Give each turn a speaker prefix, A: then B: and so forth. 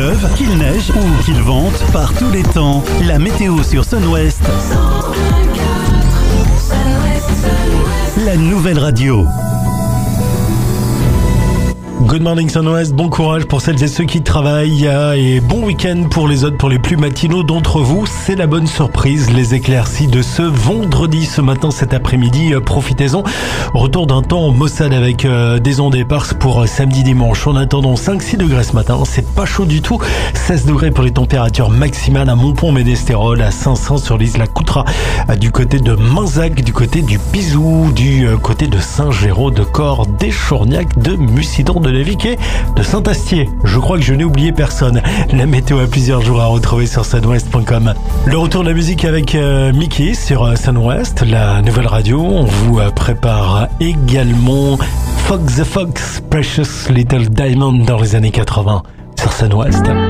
A: pleuve, qu'il neige ou qu'il vente, par tous les temps, la météo sur Sun West. La nouvelle radio.
B: Good morning Sun West, bon courage pour celles et ceux qui travaillent et bon week-end pour les autres, pour les plus matinaux d'entre vous. C'est la bonne surprise, les éclaircies de ce vendredi, ce matin, cet après-midi. Profitez-en. Retour d'un temps maussade avec des ondes éparses pour samedi-dimanche. En attendant 5-6 degrés ce matin, c'est pas chaud du tout. 16 degrés pour les températures maximales à Montpont-Ménestérol, à Saint-Saëns sur l'île La Coutra, du côté de Minzac, du côté du Pizou, du côté de Saint-Géraud, de Corps, d'Échourgnac, de Mucident, de Lévic et de Saint-Astier. Je crois que je n'ai oublié personne. La météo a plusieurs jours à retrouver sur sunwest.com. Le retour de la musique avec Mickey sur Sun West, la nouvelle radio. On vous prépare également Fox the Fox, Precious Little Diamond dans les années 80 sur Sun West.